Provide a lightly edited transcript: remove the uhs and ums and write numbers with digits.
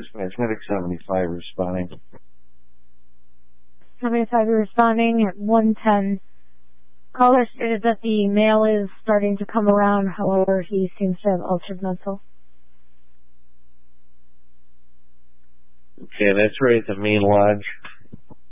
dispatch. Medic 75 responding. 75 responding at 110. Caller stated that the male is starting to come around, however, he seems to have altered mental. Okay, that's right at the main lodge.